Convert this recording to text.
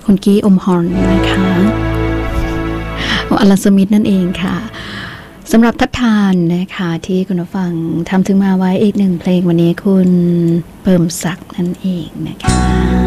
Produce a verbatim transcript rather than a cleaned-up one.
คุณกี้อมฮอนนะคะอลันสมิธนั่นเองค่ะสำหรับทัดทานนะคะที่คุณผู้ฟังทำถึงมาไว้อีกหนึ่งเพลงวันนี้คุณเพิ่มศักดิ์นั่นเองนะคะ